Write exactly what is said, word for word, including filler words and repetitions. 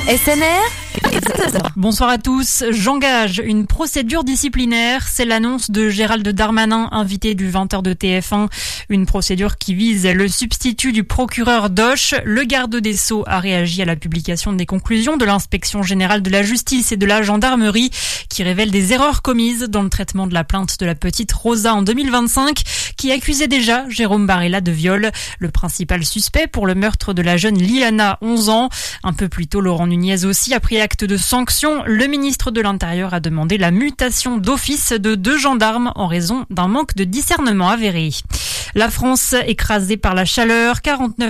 S N R. Bonsoir à tous. J'engage une procédure disciplinaire. C'est l'annonce de Gérald Darmanin, invité du vingt heures de T F un. Une procédure qui vise le substitut du procureur Doche. Le garde des Sceaux a réagi à la publication des conclusions de l'inspection générale de la justice et de la gendarmerie qui révèlent des erreurs commises dans le traitement de la plainte de la petite Rosa en deux mille vingt-cinq qui accusait déjà Jérôme Barella de viol. Le principal suspect pour le meurtre de la jeune Liana, onze ans. Un peu plus tôt, Laurent Nunez aussi a pris acte de sanction. Le ministre de l'Intérieur a demandé la mutation d'office de deux gendarmes en raison d'un manque de discernement avéré. La France écrasée par la chaleur, quarante-neuf